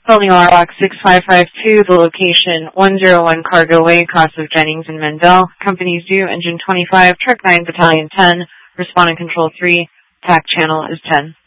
Holding RLOC 6552, the location 101 Cargo Way, cross of Jennings and Mendel. Companies due, engine 25, truck 9, battalion 10, responding control 3, TAC channel is 10.